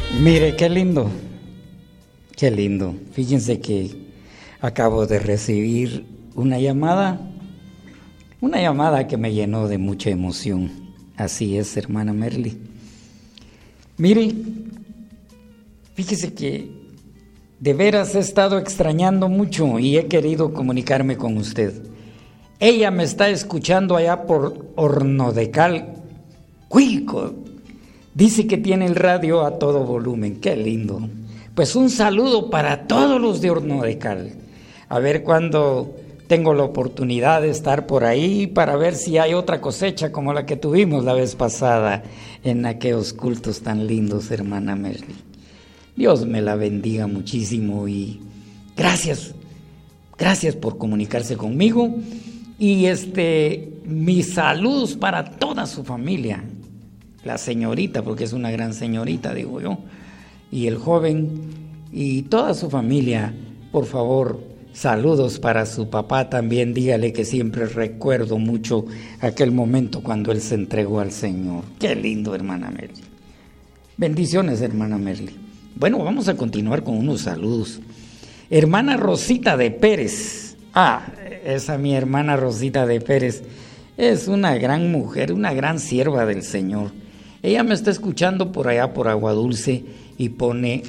Mire, qué lindo, qué lindo. Fíjense que acabo de recibir una llamada que me llenó de mucha emoción. Así es, hermana Merly. Mire, fíjese que de veras he estado extrañando mucho y he querido comunicarme con usted. Ella me está escuchando allá por Hornodecal, Cuilco. Dice que tiene el radio a todo volumen. ¡Qué lindo! Pues un saludo para todos los de Hornodecal. A ver cuándo tengo la oportunidad de estar por ahí para ver si hay otra cosecha como la que tuvimos la vez pasada en aquellos cultos tan lindos, hermana Merly. Dios me la bendiga muchísimo y gracias por comunicarse conmigo. Y mis saludos para toda su familia, la señorita, porque es una gran señorita, digo yo, y el joven y toda su familia. Por favor, saludos para su papá también. Dígale que siempre recuerdo mucho aquel momento cuando él se entregó al Señor. Qué lindo, hermana Merly. Bendiciones, hermana Merly. Bueno, vamos a continuar con unos saludos. Hermana Rosita de Pérez. Esa mi hermana Rosita de Pérez es una gran mujer, una gran sierva del Señor. Ella me está escuchando por allá por Agua Dulce y pone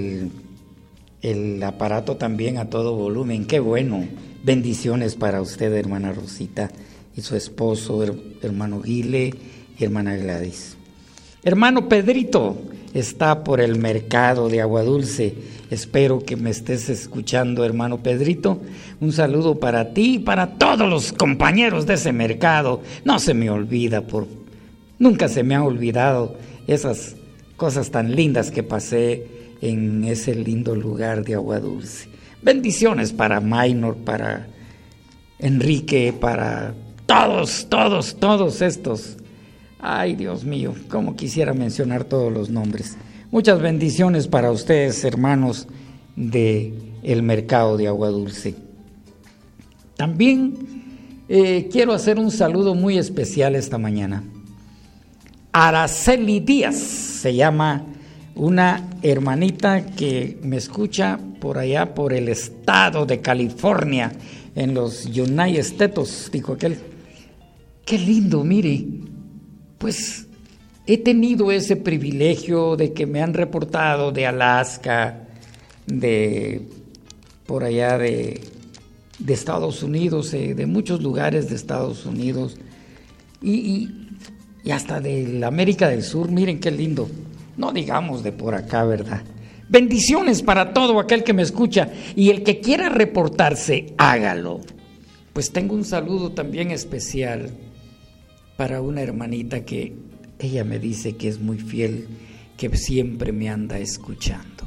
el aparato también a todo volumen. Qué bueno. Bendiciones para usted, hermana Rosita, y su esposo, hermano Guile y hermana Gladys. Hermano Pedrito está por el mercado de Agua Dulce. Espero que me estés escuchando, hermano Pedrito. Un saludo para ti y para todos los compañeros de ese mercado. No se me olvida, nunca se me ha olvidado esas cosas tan lindas que pasé en ese lindo lugar de Agua Dulce. Bendiciones para Maynor, para Enrique, para todos estos. Ay, Dios mío, cómo quisiera mencionar todos los nombres. Muchas bendiciones para ustedes, hermanos de el mercado de Agua Dulce. También quiero hacer un saludo muy especial esta mañana. Araceli Díaz se llama, una hermanita que me escucha por allá por el estado de California, en los United States, dijo aquel. Qué lindo, mire. Pues he tenido ese privilegio de que me han reportado de Alaska, de por allá de Estados Unidos, de muchos lugares de Estados Unidos y hasta de la América del Sur. Miren qué lindo. No digamos de por acá, ¿verdad? Bendiciones para todo aquel que me escucha y el que quiera reportarse, hágalo. Pues tengo un saludo también especial para una hermanita que ella me dice que es muy fiel, que siempre me anda escuchando.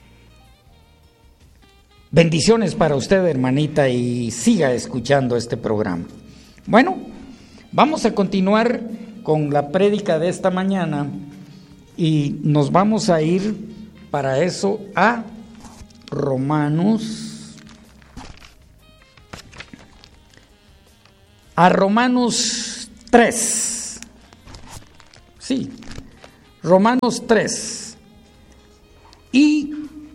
Bendiciones para usted, hermanita, y siga escuchando este programa. Bueno, vamos a continuar con la prédica de esta mañana y nos vamos a ir para eso a Romanos 3. Sí, Romanos 3. Y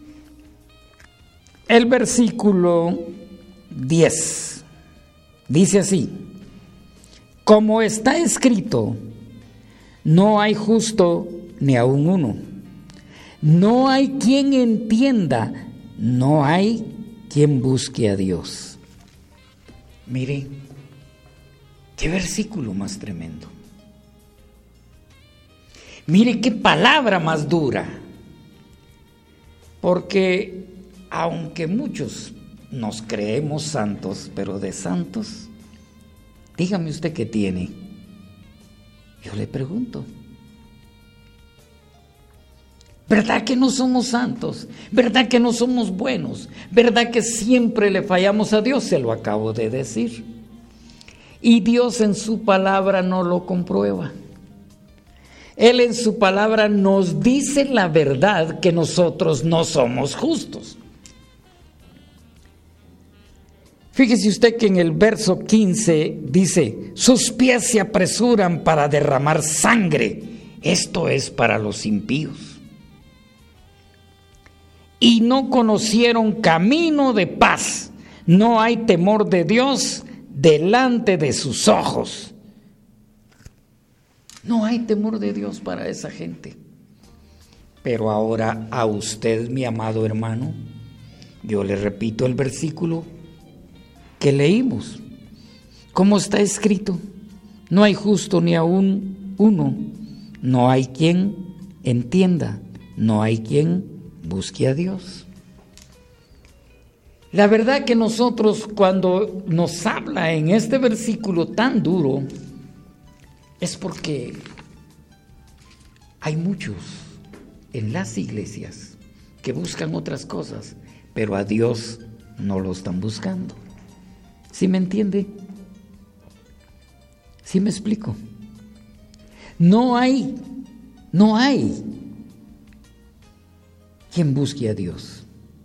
el versículo 10 dice así: como está escrito, no hay justo ni aun uno, no hay quien entienda, no hay quien busque a Dios. Mire, qué versículo más tremendo. Mire qué palabra más dura. Porque aunque muchos nos creemos santos, pero de santos, dígame usted qué tiene. Yo le pregunto. ¿Verdad que no somos santos? ¿Verdad que no somos buenos? ¿Verdad que siempre le fallamos a Dios? Se lo acabo de decir. Y Dios en su palabra no lo comprueba. Él en su palabra nos dice la verdad, que nosotros no somos justos. Fíjese usted que en el verso 15 dice: sus pies se apresuran para derramar sangre. Esto es para los impíos. y no conocieron camino de paz. No hay temor de Dios delante de sus ojos. No hay temor de Dios para esa gente. Pero ahora a usted, mi amado hermano, yo le repito el versículo que leímos. ¿Cómo está escrito? No hay justo ni aún uno. No hay quien entienda. No hay quien busque a Dios. La verdad que nosotros, cuando nos habla en este versículo tan duro, es porque hay muchos en las iglesias que buscan otras cosas, pero a Dios no lo están buscando. ¿Sí me entiende? ¿Sí me explico? No hay quien busque a Dios.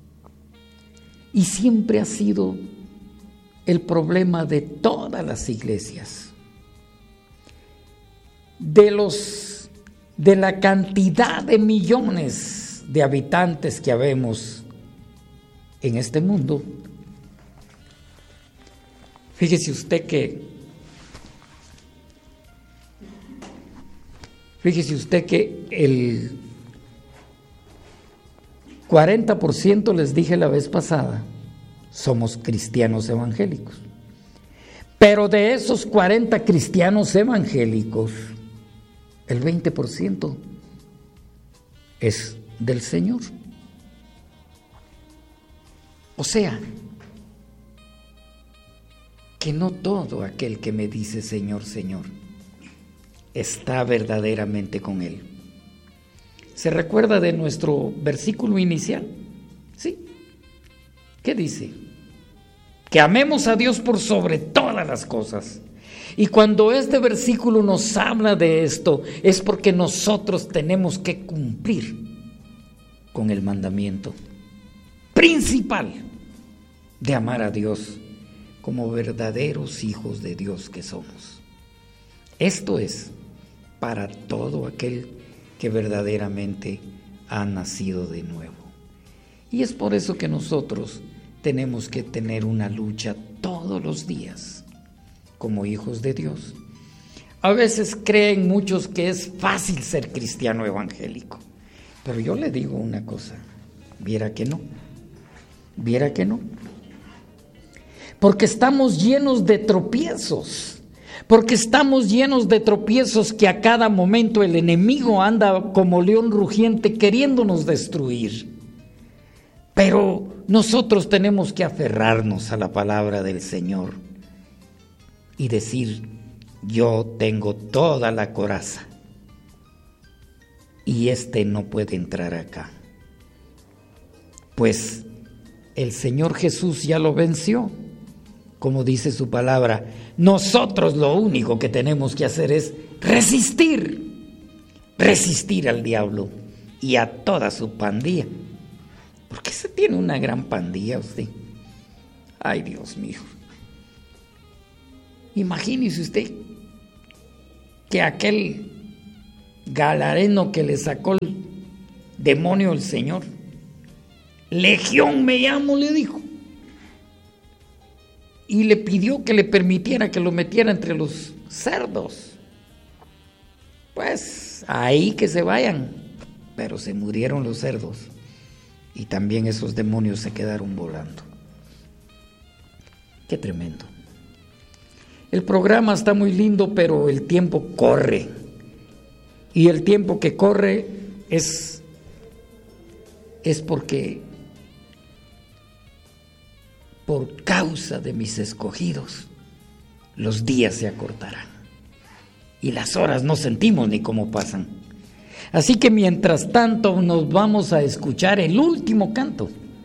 Y siempre ha sido el problema de todas las iglesias. De la cantidad de millones de habitantes que habemos en este mundo, fíjese usted que el 40%, les dije la vez pasada, somos cristianos evangélicos. Pero de esos 40 cristianos evangélicos, el 20% es del Señor. O sea, que no todo aquel que me dice Señor, Señor, está verdaderamente con Él. ¿Se recuerda de nuestro versículo inicial? ¿Sí? ¿Qué dice? Que amemos a Dios por sobre todas las cosas. Y cuando este versículo nos habla de esto, es porque nosotros tenemos que cumplir con el mandamiento principal de amar a Dios como verdaderos hijos de Dios que somos. Esto es para todo aquel que verdaderamente ha nacido de nuevo. Y es por eso que nosotros tenemos que tener una lucha todos los días como hijos de Dios. A veces creen muchos que es fácil ser cristiano evangélico, pero yo le digo una cosa, viera que no, porque estamos llenos de tropiezos. Porque estamos llenos de tropiezos que a cada momento el enemigo anda como león rugiente queriéndonos destruir. Pero nosotros tenemos que aferrarnos a la palabra del Señor y decir, yo tengo toda la coraza y no puede entrar acá. Pues el Señor Jesús ya lo venció. Como dice su palabra, nosotros lo único que tenemos que hacer es resistir al diablo y a toda su pandilla. ¿Por qué se tiene una gran pandilla usted? Ay, Dios mío. Imagínese usted que aquel galareno que le sacó el demonio al Señor, Legión me llamo, le dijo. Y le pidió que le permitiera que lo metiera entre los cerdos. Pues ahí que se vayan. Pero se murieron los cerdos. Y también esos demonios se quedaron volando. Qué tremendo. El programa está muy lindo, pero el tiempo corre. Y el tiempo que corre es porque por causa de mis escogidos, los días se acortarán y las horas no sentimos ni cómo pasan. Así que mientras tanto nos vamos a escuchar el último canto,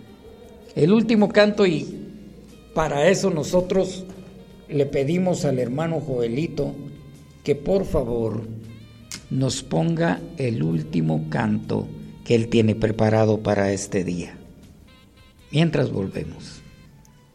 y para eso nosotros le pedimos al hermano Joelito que por favor nos ponga el último canto que él tiene preparado para este día. Mientras volvemos.